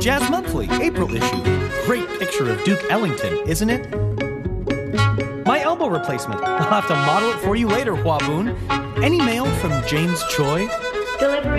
Jazz Monthly, April issue. Great picture of Duke Ellington, isn't it? My elbow replacement. I'll have to model it for you later, Hua Boon. Any mail from James Choi? Delivery